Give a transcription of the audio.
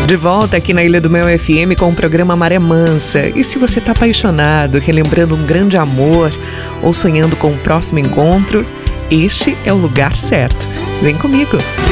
De volta aqui na Ilha do Mel FM com o programa Maré Mansa. E se você está apaixonado, relembrando um grande amor ou sonhando com o próximo encontro, este é o lugar certo. Vem comigo!